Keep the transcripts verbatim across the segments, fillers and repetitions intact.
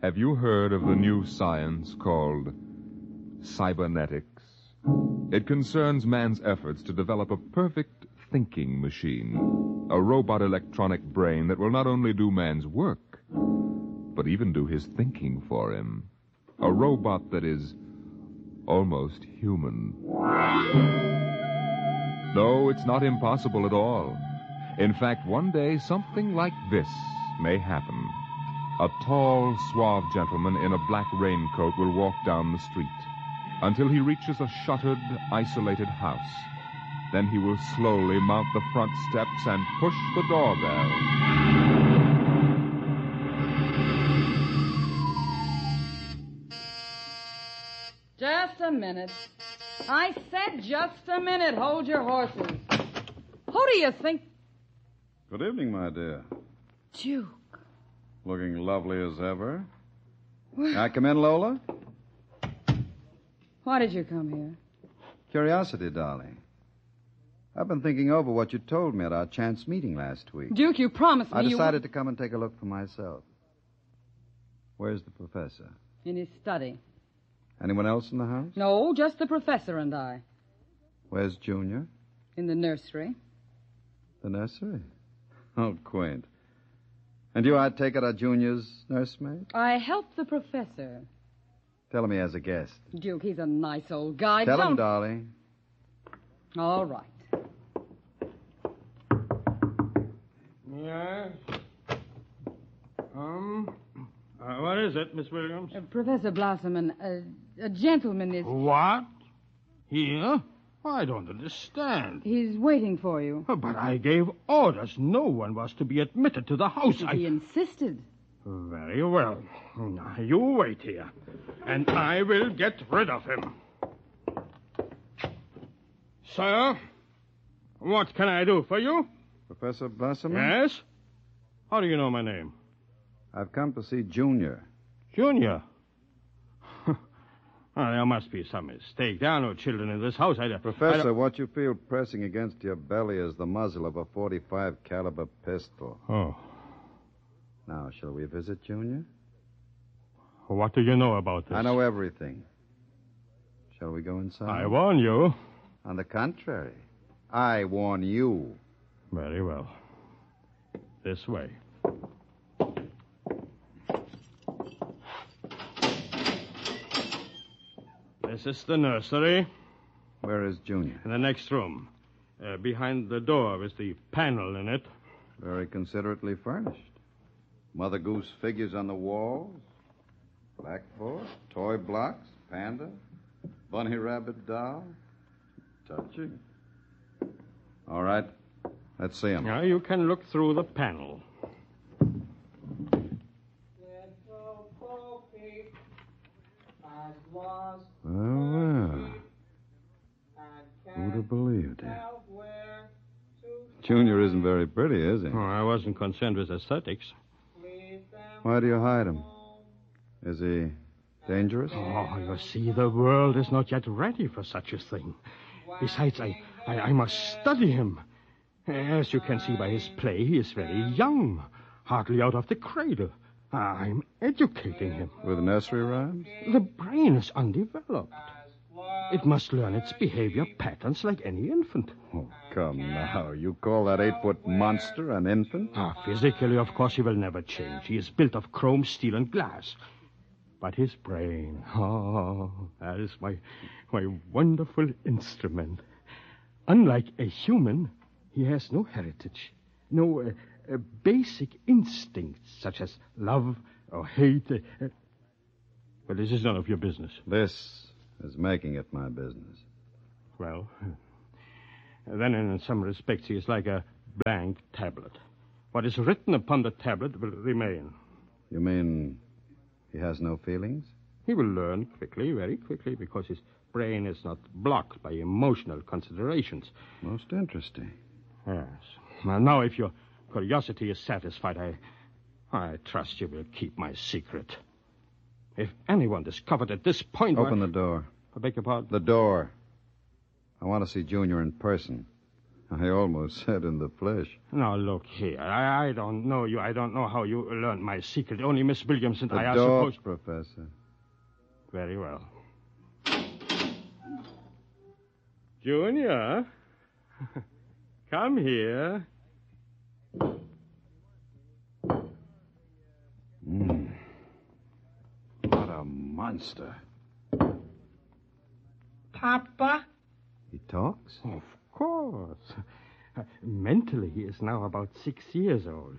Have you heard of the new science called cybernetics? It concerns man's efforts to develop a perfect thinking machine, a robot electronic brain that will not only do man's work, but even do his thinking for him. A robot that is almost human. No, it's not impossible at all. In fact, one day something like this may happen. A tall, suave gentleman in a black raincoat will walk down the street until he reaches a shuttered, isolated house. Then he will slowly mount the front steps and push the doorbell. Just a minute. I said just a minute. Hold your horses. Who do you think... Good evening, my dear. Duke. Looking lovely as ever. May I come in, Lola? Why did you come here? Curiosity, darling. I've been thinking over what you told me at our chance meeting last week. Duke, you promised me I you... decided to come and take a look for myself. Where's the professor? In his study. Anyone else in the house? No, just the professor and I. Where's Junior? In the nursery. The nursery? Oh, quaint. And you, I take it, are Junior's nursemaid? I helped the professor. Tell him he has a guest. Duke, he's a nice old guy. Tell Don't... him, darling. All right. Yes? Um, uh, what is it, Miss Williams? Uh, Professor Blossoman, uh, a gentleman is... What? Here? I don't understand. He's waiting for you. Oh, but I gave orders. No one was to be admitted to the house. He I... insisted. Very well. Now, you wait here, and I will get rid of him. Sir, what can I do for you? Professor Blossom? Yes? How do you know my name? I've come to see Junior. Junior? Oh, there must be some mistake. There are no children in this house. I, Professor, I what you feel pressing against your belly is the muzzle of a forty-five caliber pistol. Oh. Now, shall we visit Junior? What do you know about this? I know everything. Shall we go inside? I warn you. On the contrary, I warn you. Very well. This way. This is the nursery. Where is Junior? In the next room. Uh, behind the door is the panel in it. Very considerately furnished. Mother Goose figures on the walls. Blackboard, toy blocks, panda, bunny rabbit doll. Touching. All right. Let's see him. Now, you can look through the panel. Well, well. Who'd have believed it? Junior isn't very pretty, is he? Oh, I wasn't concerned with aesthetics. Why do you hide him? Is he dangerous? Oh, you see, the world is not yet ready for such a thing. Besides, I, I, I must study him. As you can see by his play, he is very young, hardly out of the cradle. I'm educating him. With nursery rhymes? The brain is undeveloped. It must learn its behavior patterns like any infant. Oh, come now. You call that eight-foot monster an infant? Ah, physically, of course, he will never change. He is built of chrome, steel, and glass. But his brain, oh, that is my, my wonderful instrument. Unlike a human, he has no heritage, no uh, uh, basic instincts such as love or hate. Uh, but this is none of your business. This is making it my business. Well, then in some respects he is like a blank tablet. What is written upon the tablet will remain. You mean he has no feelings? He will learn quickly, very quickly, because his brain is not blocked by emotional considerations. Most interesting. Yes. Now, now if your curiosity is satisfied, I, I trust you will keep my secret. If anyone discovered at this point... Open why... the door. I beg your pardon? The door. I want to see Junior in person. I almost said in the flesh. Now, look here. I, I don't know you. I don't know how you learned my secret. Only Miss Williams and The I are door, supposed... Professor. Very well. Junior, come here. Mm. What a monster. Papa? He talks? Of course. Uh, mentally, he is now about six years old.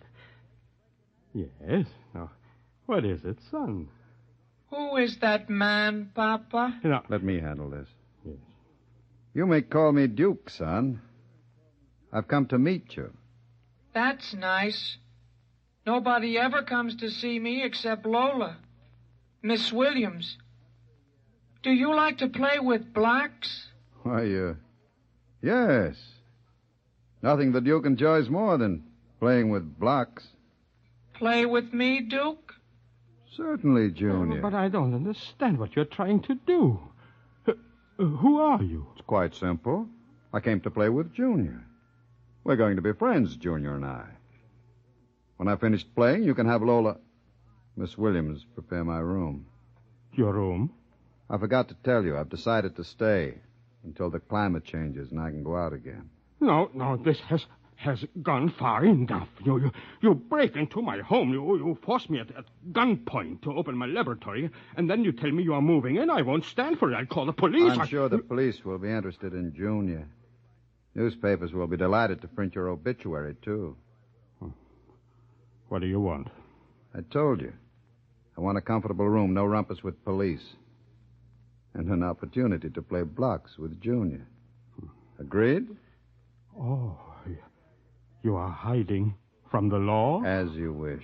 Yes. Now, what is it, son? Who is that man, Papa? Now, Let me handle this. yes. You may call me Duke, son. I've come to meet you. That's nice. Nobody ever comes to see me except Lola. Miss Williams. Do you like to play with blacks? Why, uh, yes. Nothing the Duke enjoys more than playing with blocks. Play with me, Duke? Certainly, Junior. But I don't understand what you're trying to do. Uh, who are you? It's quite simple. I came to play with Junior. We're going to be friends, Junior and I. When I finish playing, you can have Lola... Miss Williams prepare my room. Your room? I forgot to tell you, I've decided to stay until the climate changes and I can go out again. No, no, this has has gone far enough. You you, you break into my home. You, you force me at, at gunpoint to open my laboratory, and then you tell me you are moving in. I won't stand for it. I'll call the police. I'm I... sure the police will be interested in Junior. Newspapers will be delighted to print your obituary, too. What do you want? I told you. I want a comfortable room, no rumpus with police. And an opportunity to play blocks with Junior. Agreed? Oh, you are hiding from the law? As you wish.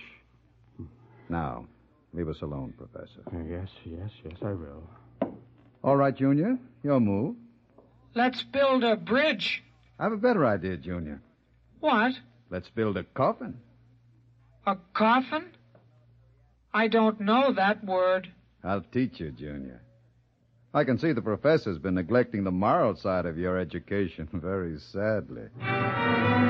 Now, leave us alone, Professor. Yes, yes, yes, I will. All right, Junior. Your move. Let's build a bridge. I have a better idea, Junior. What? Let's build a coffin. A coffin? I don't know that word. I'll teach you, Junior. I can see the professor's been neglecting the moral side of your education very sadly.